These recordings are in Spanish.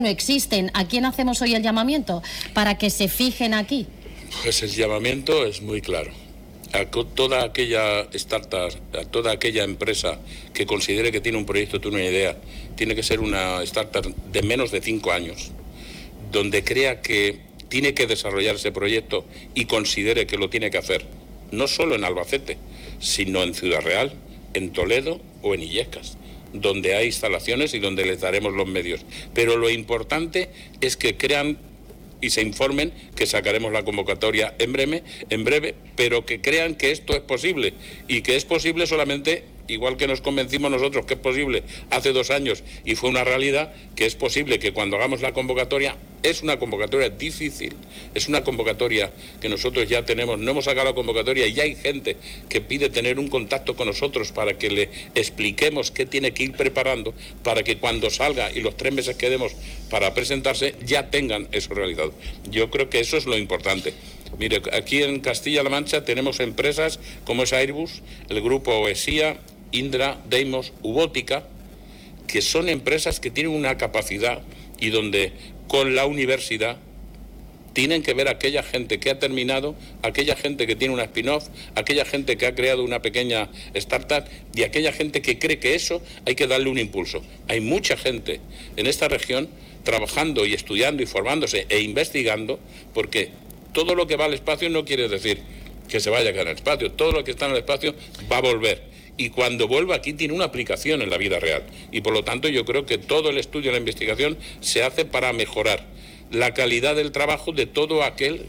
no existen. ¿A quién hacemos hoy el llamamiento para que se fijen aquí? Pues el llamamiento es muy claro. A toda aquella startup, a toda aquella empresa que considere que tiene un proyecto, tiene una idea, tiene que ser una startup de menos de 5 años, donde crea que tiene que desarrollar ese proyecto y considere que lo tiene que hacer, no solo en Albacete, sino en Ciudad Real, en Toledo o en Illescas, donde hay instalaciones y donde les daremos los medios. Pero lo importante es que crean y se informen que sacaremos la convocatoria en breve, pero que crean que esto es posible y que es posible solamente, igual que nos convencimos nosotros que es posible hace 2 años y fue una realidad, que es posible que cuando hagamos la convocatoria, es una convocatoria difícil, es una convocatoria que nosotros ya tenemos, no hemos sacado la convocatoria y ya hay gente que pide tener un contacto con nosotros para que le expliquemos qué tiene que ir preparando para que cuando salga y los 3 meses que demos para presentarse ya tengan eso realizado. Yo creo que eso es lo importante. Mire, aquí en Castilla-La Mancha tenemos empresas como es Airbus, el grupo OESIA, Indra, Deimos, Ubótica, que son empresas que tienen una capacidad y donde con la universidad tienen que ver a aquella gente que ha terminado, aquella gente que tiene una spin-off, aquella gente que ha creado una pequeña startup y aquella gente que cree que eso hay que darle un impulso. Hay mucha gente en esta región trabajando y estudiando y formándose e investigando, porque todo lo que va al espacio no quiere decir que se vaya a quedar en el espacio, todo lo que está en el espacio va a volver. Y cuando vuelva aquí tiene una aplicación en la vida real. Y por lo tanto yo creo que todo el estudio y la investigación se hace para mejorar la calidad del trabajo de todo aquel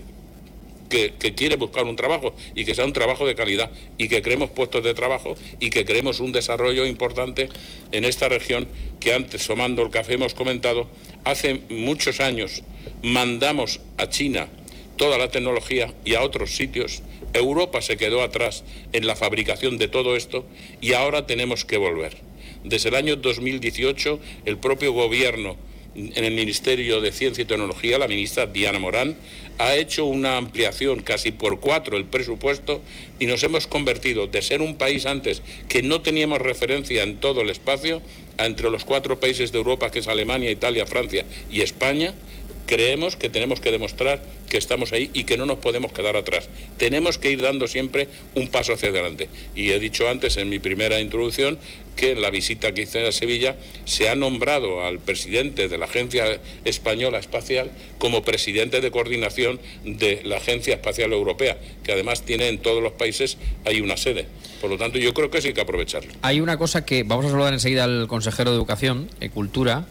que quiere buscar un trabajo y que sea un trabajo de calidad y que creemos puestos de trabajo y que creemos un desarrollo importante en esta región que antes, tomando el café, hemos comentado. Hace muchos años mandamos a China toda la tecnología y a otros sitios. Europa se quedó atrás en la fabricación de todo esto y ahora tenemos que volver. Desde el año 2018, el propio gobierno, en el Ministerio de Ciencia y Tecnología, la ministra Diana Morán, ha hecho una ampliación casi por 4 el presupuesto y nos hemos convertido de ser un país antes que no teníamos referencia en todo el espacio, a entre los 4 países de Europa, que es Alemania, Italia, Francia y España. Creemos que tenemos que demostrar que estamos ahí y que no nos podemos quedar atrás. Tenemos que ir dando siempre un paso hacia adelante. Y he dicho antes en mi primera introducción que en la visita que hice a Sevilla se ha nombrado al presidente de la Agencia Española Espacial como presidente de coordinación de la Agencia Espacial Europea, que además tiene en todos los países, hay una sede. Por lo tanto, yo creo que sí hay que aprovecharlo. Hay una cosa que vamos a saludar enseguida al consejero de Educación y Cultura,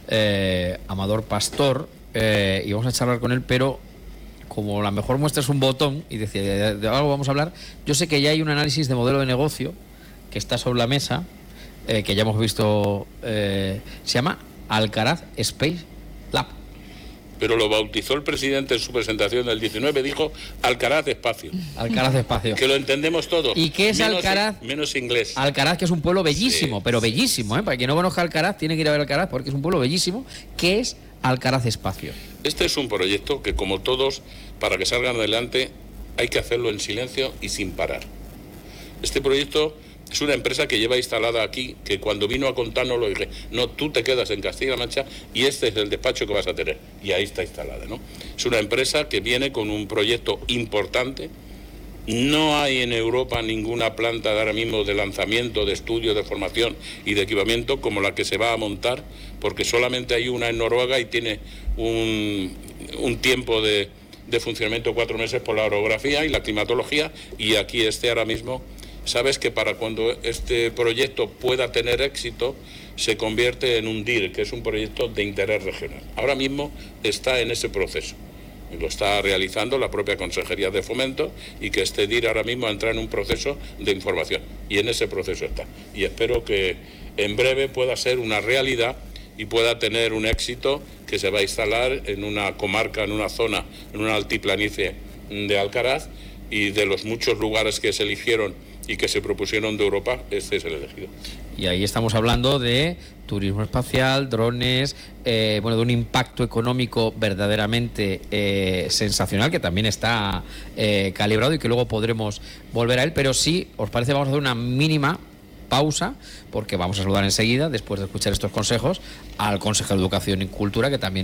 Amador Pastor, y vamos a charlar con él, pero como la mejor muestra es un botón y decía, de algo vamos a hablar. Yo sé que ya hay un análisis de modelo de negocio que está sobre la mesa, que ya hemos visto, se llama Alcaraz Space Lab. Pero lo bautizó el presidente en su presentación del 19, dijo Alcaraz Espacio. Alcaraz Espacio. Que lo entendemos todos. ¿Y qué es Alcaraz? Menos inglés. Alcaraz, que es un pueblo bellísimo, sí, pero bellísimo, ¿eh? Para quien no conozca Alcaraz, tiene que ir a ver Alcaraz porque es un pueblo bellísimo. ¿Qué es Alcaraz Espacio? Este es un proyecto que, como todos, para que salgan adelante hay que hacerlo en silencio y sin parar. Este proyecto es una empresa que lleva instalada aquí, que cuando vino a contarnos lo dije, no, tú te quedas en Castilla-La Mancha y este es el despacho que vas a tener. Y ahí está instalada, ¿no? Es una empresa que viene con un proyecto importante. No hay en Europa ninguna planta de ahora mismo de lanzamiento, de estudio, de formación y de equipamiento como la que se va a montar, porque solamente hay una en Noruega y tiene un tiempo de funcionamiento 4 meses por la orografía y la climatología, y aquí ahora mismo. Sabes que para cuando este proyecto pueda tener éxito, se convierte en un DIR, que es un proyecto de interés regional. Ahora mismo está en ese proceso. Lo está realizando la propia Consejería de Fomento y que este DIR ahora mismo entra en un proceso de información. Y en ese proceso está. Y espero que en breve pueda ser una realidad y pueda tener un éxito, que se va a instalar en una comarca, en una zona, en una altiplanicie de Alcaraz, y de los muchos lugares que se eligieron y que se propusieron de Europa, este es el elegido. Y ahí estamos hablando de turismo espacial, drones, de un impacto económico verdaderamente sensacional, que también está calibrado y que luego podremos volver a él. Pero sí, ¿os parece? Vamos a hacer una mínima pausa, porque vamos a saludar enseguida, después de escuchar estos consejos, al consejero de Educación y Cultura, que también